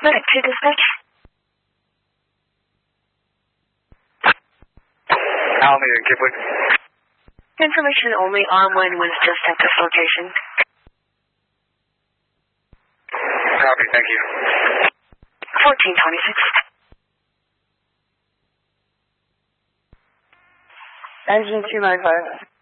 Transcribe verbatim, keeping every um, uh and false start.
Medic to dispatch. Alameda, Kipwood. Information only on when was just at this location. Copy, thank you. fourteen twenty-six. Engine two nine five.